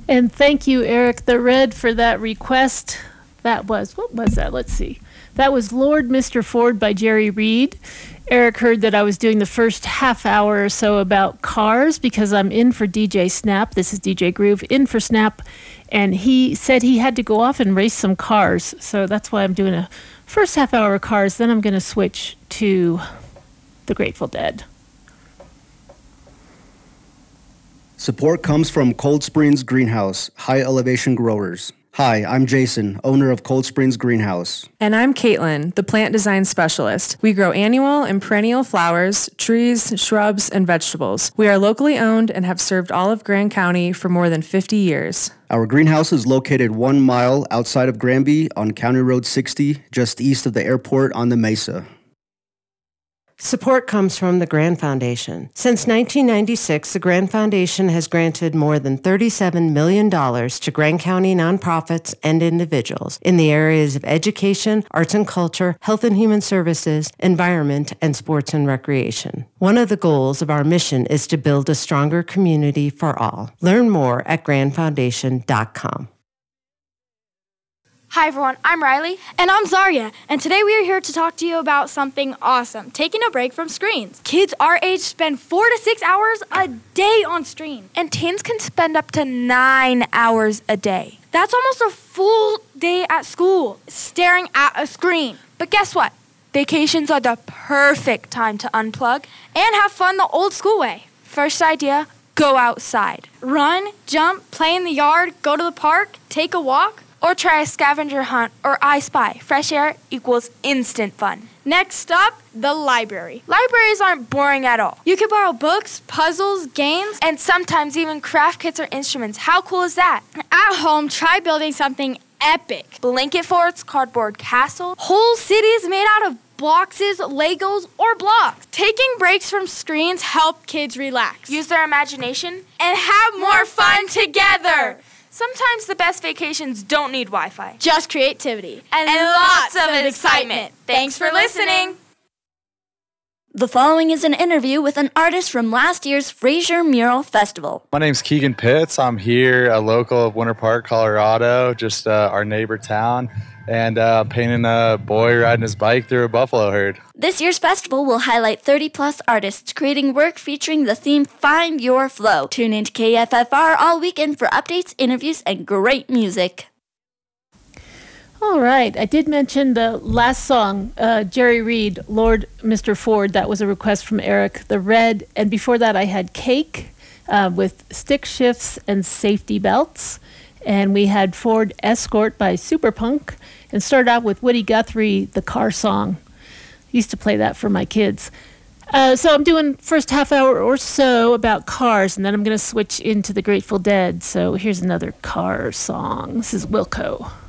And thank you, Eric the Red, for that request. What was that? Let's see. That was Lord Mr. Ford by Jerry Reed. Eric heard that I was doing the first half hour or so about cars because I'm in for DJ Snap. This is DJ Groove, in for Snap. And he said he had to go off and race some cars. So that's why I'm doing a first half hour of cars. Then I'm going to switch to the Grateful Dead. Support comes from Cold Springs Greenhouse, high elevation growers. Hi, I'm Jason, owner of Cold Springs Greenhouse. And I'm Caitlin, the plant design specialist. We grow annual and perennial flowers, trees, shrubs, and vegetables. We are locally owned and have served all of Grand County for more than 50 years. Our greenhouse is located 1 mile outside of Granby on County Road 60, just east of the airport on the Mesa. Support comes from the Grand Foundation. Since 1996, the Grand Foundation has granted more than $37 million to Grand County nonprofits and individuals in the areas of education, arts and culture, health and human services, environment, and sports and recreation. One of the goals of our mission is to build a stronger community for all. Learn more at grandfoundation.com. Hi everyone, I'm Riley. And I'm Zarya, and today we are here to talk to you about something awesome, taking a break from screens. Kids our age spend 4 to 6 hours a day on screens. And teens can spend up to 9 hours a day. That's almost a full day at school, staring at a screen. But guess what? Vacations are the perfect time to unplug and have fun the old school way. First idea, go outside. Run, jump, play in the yard, go to the park, take a walk. Or try a scavenger hunt or I Spy. Fresh air equals instant fun. Next up, the library. Libraries aren't boring at all. You can borrow books, puzzles, games, and sometimes even craft kits or instruments. How cool is that? At home, try building something epic. Blanket forts, cardboard castles, whole cities made out of boxes, Legos, or blocks. Taking breaks from screens help kids relax. Use their imagination and have more fun together. Sometimes the best vacations don't need Wi-Fi. Just creativity. And lots of excitement. Thanks for listening. The following is an interview with an artist from last year's Fraser Mural Festival. My name's Keegan Pitts. I'm here, a local of Winter Park, Colorado, just our neighbor town, and painting a boy riding his bike through a buffalo herd. This year's festival will highlight 30-plus artists creating work featuring the theme Find Your Flow. Tune into KFFR all weekend for updates, interviews, and great music. All right. I did mention the last song, Jerry Reed, Lord Mr. Ford. That was a request from Eric the Red. And before that, I had Cake with Stick Shifts and Safety Belts. And we had Ford Escort by Superpunk. And started out with Woody Guthrie, the car song. Used to play that for my kids. So I'm doing first half hour or so about cars, and then I'm going to switch into the Grateful Dead. So here's another car song. This is Wilco.